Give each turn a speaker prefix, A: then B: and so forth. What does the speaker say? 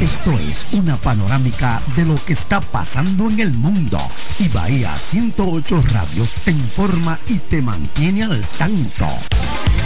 A: Esto es una panorámica de lo que está pasando en el mundo. Y Bahía 108 Radio te informa y te mantiene al tanto.